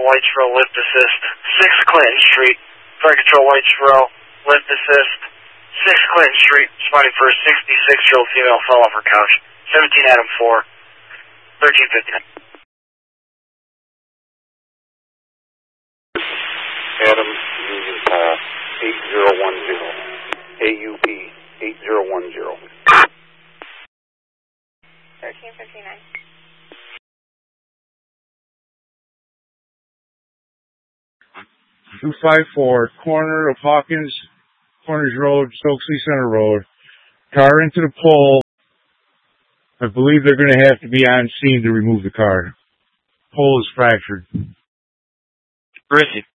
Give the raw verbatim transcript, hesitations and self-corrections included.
White Row, lift assist. six Clinton Street. Fire Control, White Row, lift assist. six Clinton Street, responding for a sixty-six-year-old female fell off her couch. seventeen Adam four, thirteen fifty-nine. Adam Union Paul, eight zero one zero. A U P, eight zero one zero. thirteen fifty-nine. two five four, corner of Hawkins, Corners Road, Stokely Center Road. Car into the pole. I believe they're going to have to be on scene to remove the car. Pole is fractured. Where is he?